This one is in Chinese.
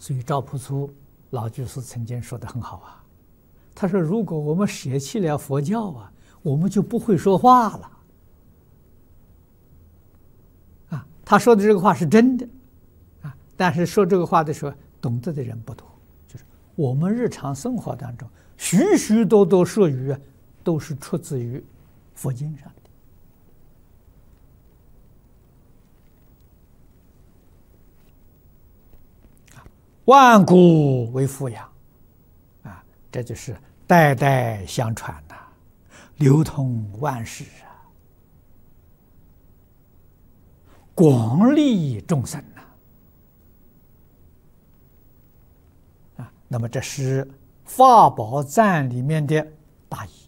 所以赵朴初老居士曾经说得很好啊，他说：“如果我们舍弃了佛教啊，我们就不会说话了。”啊，他说的这个话是真的啊，但是说这个话的时候，懂得的人不多。就是我们日常生活当中，许许多多术语啊，都是出自于佛经上的。万古为富养，啊，这就是代代相传呐，流通万世啊，广利众生呐，啊，那么这是法宝赞里面的大义。